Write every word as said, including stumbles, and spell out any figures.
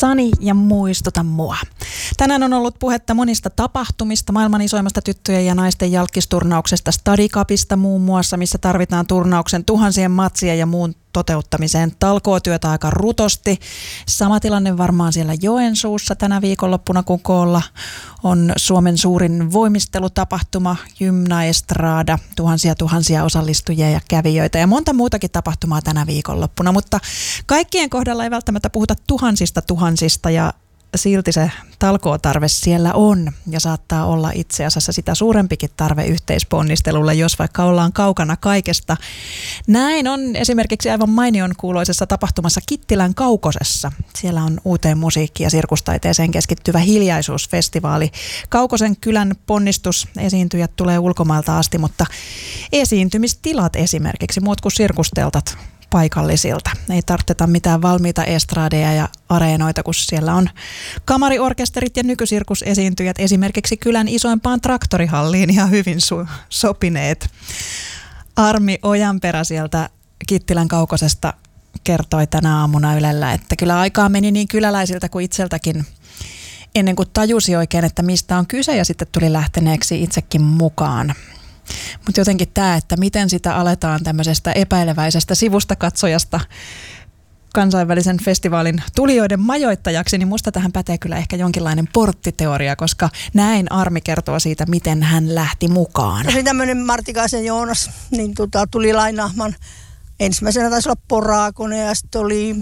Sani ja muistuta mua. Tänään on ollut puhetta monista tapahtumista, maailman isoimmasta tyttöjen ja naisten jalkkisturnauksesta Stadicupista muun muassa, missä tarvitaan turnauksen tuhansien matsien ja muun toteuttamiseen talkootyötä aika rutosti. Sama tilanne varmaan siellä Joensuussa tänä viikonloppuna, kun koolla on Suomen suurin voimistelutapahtuma, Gymnaestrada, tuhansia tuhansia osallistujia ja kävijöitä ja monta muutakin tapahtumaa tänä viikonloppuna, mutta kaikkien kohdalla ei välttämättä puhuta tuhansista tuhansista ja silti se talkootarve siellä on ja saattaa olla itse asiassa sitä suurempikin tarve yhteisponnistelulla, jos vaikka ollaan kaukana kaikesta. Näin on esimerkiksi aivan mainion kuuloisessa tapahtumassa Kittilän Kaukosessa. Siellä on uuteen musiikki- ja sirkustaiteeseen keskittyvä hiljaisuusfestivaali. Kaukosen kylän ponnistusesiintyjät tulee ulkomailta asti, mutta esiintymistilat esimerkiksi, muut kuin sirkusteltat paikallisilta. Ei tarviteta mitään valmiita estradeja ja areenoita, kun siellä on kamariorkesterit ja nykysirkusesiintyjät esimerkiksi kylän isoimpaan traktorihalliin ihan hyvin su- sopineet. Armi Ojanperä sieltä Kittilän Kaukosesta kertoi tänä aamuna Ylellä, että kyllä aikaa meni niin kyläläisiltä kuin itseltäkin ennen kuin tajusi oikein, että mistä on kyse ja sitten tuli lähteneeksi itsekin mukaan. Mutta jotenkin tämä, että miten sitä aletaan tämmöisestä epäileväisestä sivustakatsojasta kansainvälisen festivaalin tulijoiden majoittajaksi, niin musta tähän pätee kyllä ehkä jonkinlainen porttiteoria, koska näin Armi kertoo siitä, miten hän lähti mukaan. No, tämmöinen Martikaisen Joonas niin tota, tuli lainaamaan. Ensimmäisenä taisi olla poraakone ja sitten oli